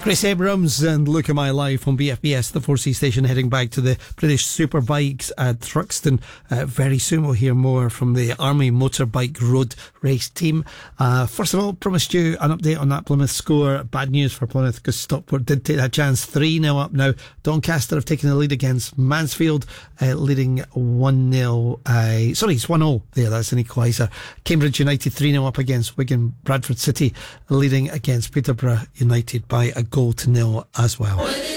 Chris Abrams and Look at My Life on BFBS, the 4C station, heading back to the British Superbikes at Thruxton. Very soon we'll hear more from the Army Motorbike Road Race team. First of all, promised you an update on that Plymouth score. Bad news for Plymouth because Stockport did take that chance. 3-0 up now. Doncaster have taken the lead against Mansfield, leading 1-0. Sorry, it's 1-0 there. That's an equaliser. Cambridge United 3-0 up against Wigan. Bradford City leading against Peterborough United by a goal to nil as well.